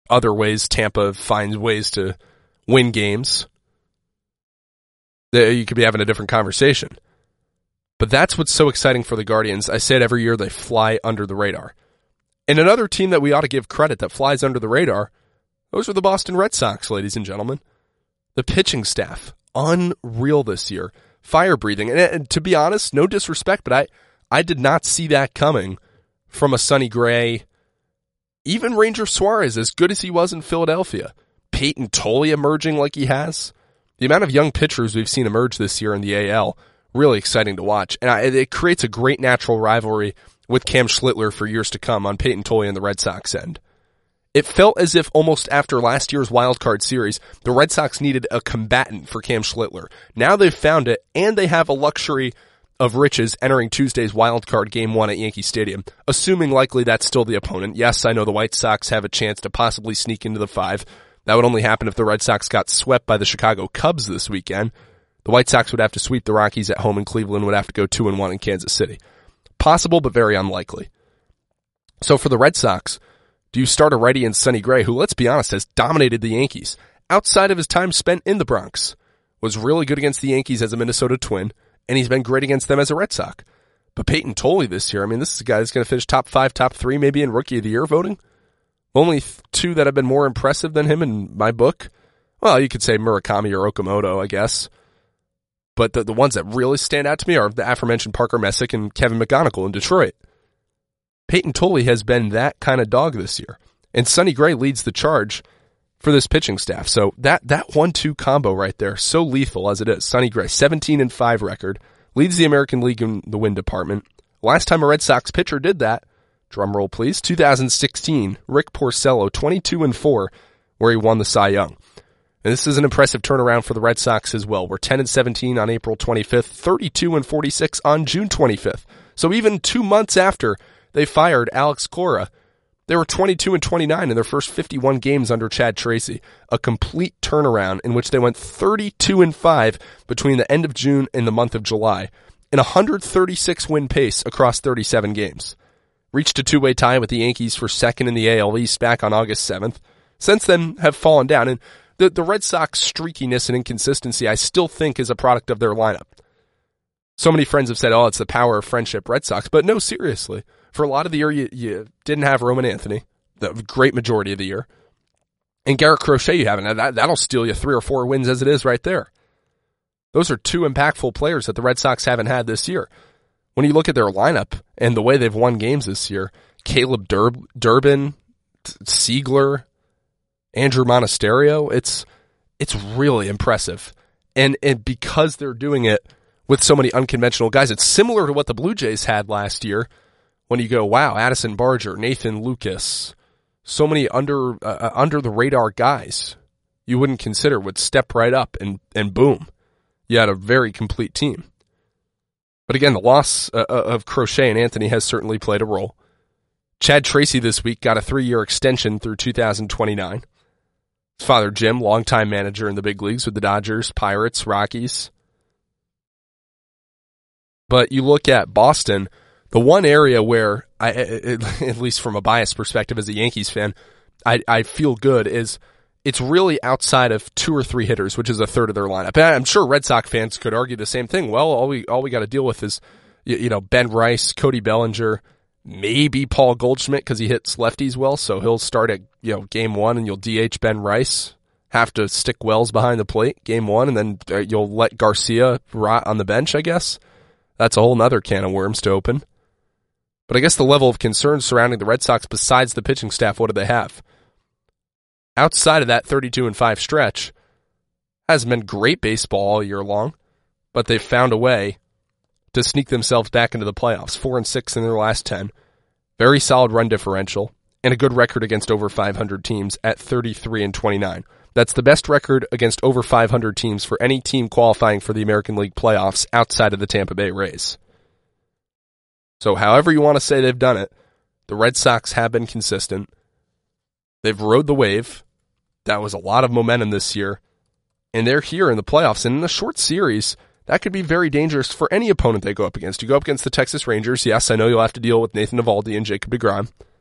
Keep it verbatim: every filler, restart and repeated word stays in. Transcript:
other ways Tampa finds ways to win games, you could be having a different conversation. But that's what's so exciting for the Guardians. I say it every year, they fly under the radar. And another team that we ought to give credit that flies under the radar, those are the Boston Red Sox, ladies and gentlemen. The pitching staff, unreal this year. Fire-breathing. And, and to be honest, no disrespect, but I, I did not see that coming from a Sonny Gray. Even Ranger Suarez, as good as he was in Philadelphia. Peyton Tolley emerging like he has. The amount of young pitchers we've seen emerge this year in the A L, really exciting to watch. And I, it creates a great natural rivalry with Cam Schlittler for years to come on Peyton Tolley and the Red Sox end. It felt as if almost after last year's wild card series, the Red Sox needed a combatant for Cam Schlittler. Now they've found it, and they have a luxury of riches entering Tuesday's wild card game one at Yankee Stadium, assuming likely that's still the opponent. Yes, I know the White Sox have a chance to possibly sneak into the five. That would only happen if the Red Sox got swept by the Chicago Cubs this weekend. The White Sox would have to sweep the Rockies at home, and Cleveland would have to go two and one in Kansas City. Possible, but very unlikely. So for the Red Sox, do you start a righty in Sonny Gray, who, let's be honest, has dominated the Yankees outside of his time spent in the Bronx, was really good against the Yankees as a Minnesota Twin, and he's been great against them as a Red Sox. But Peyton Tolley this year, I mean, this is a guy that's going to finish top five, top three, maybe in Rookie of the Year voting. Only two that have been more impressive than him in my book. Well, you could say Murakami or Okamoto, I guess. But the, the ones that really stand out to me are the aforementioned Parker Messick and Kevin McGonigal in Detroit. Peyton Tolley has been that kind of dog this year. And Sonny Gray leads the charge for this pitching staff. So that that one two combo right there, so lethal as it is. Sonny Gray, seventeen and five record, leads the American League in the win department. Last time a Red Sox pitcher did that, drum roll please, two thousand sixteen, Rick Porcello, twenty-two and four, where he won the Cy Young. And this is an impressive turnaround for the Red Sox as well. We're ten and seventeen on April twenty-fifth, thirty-two and forty-six on June twenty-fifth. So even two months after they fired Alex Cora, they were twenty-two and twenty-nine in their first fifty-one games under Chad Tracy. A complete turnaround in which they went thirty-two and five between the end of June and the month of July, in a one hundred thirty-six win pace across thirty-seven games. Reached a two-way tie with the Yankees for second in the A L East back on August seventh. Since then have fallen down, and the, the Red Sox streakiness and inconsistency I still think is a product of their lineup. So many friends have said, oh, it's the power of friendship Red Sox, but no, seriously. For a lot of the year, you, you didn't have Roman Anthony, the great majority of the year. And Garrett Crochet you haven't. That, that'll steal you three or four wins as it is right there. Those are two impactful players that the Red Sox haven't had this year. When you look at their lineup and the way they've won games this year, Caleb Dur- Durbin, Siegler, Andrew Monasterio, it's it's really impressive. And and because they're doing it with so many unconventional guys, it's similar to what the Blue Jays had last year. When you go, wow, Addison Barger, Nathan Lucas, so many under uh, under the radar guys you wouldn't consider would step right up and, and boom, you had a very complete team. But again, the loss uh, of Crochet and Anthony has certainly played a role. Chad Tracy this week got a three-year extension through two thousand twenty-nine. His father, Jim, longtime manager in the big leagues with the Dodgers, Pirates, Rockies. But you look at Boston, the one area where, I, at least from a biased perspective as a Yankees fan, I, I feel good is it's really outside of two or three hitters, which is a third of their lineup. And I'm sure Red Sox fans could argue the same thing. Well, all we all we got to deal with is, you, you know, Ben Rice, Cody Bellinger, maybe Paul Goldschmidt because he hits lefties well, so he'll start at you know game one and you'll D H Ben Rice. Have to stick Wells behind the plate game one, and then uh, you'll let Garcia rot on the bench, I guess. That's a whole nother can of worms to open. But I guess the level of concern surrounding the Red Sox besides the pitching staff, what do they have? Outside of that thirty-two and five stretch, hasn't been great baseball all year long, but they've found a way to sneak themselves back into the playoffs. Four and six in their last ten. Very solid run differential, and a good record against over five hundred teams at thirty-three and twenty-nine. That's the best record against over five hundred teams for any team qualifying for the American League playoffs outside of the Tampa Bay Rays. So however you want to say they've done it, the Red Sox have been consistent. They've rode the wave. That was a lot of momentum this year. And they're here in the playoffs. And in a short series, that could be very dangerous for any opponent they go up against. You go up against the Texas Rangers. Yes, I know you'll have to deal with Nathan Eovaldi and Jacob deGrom.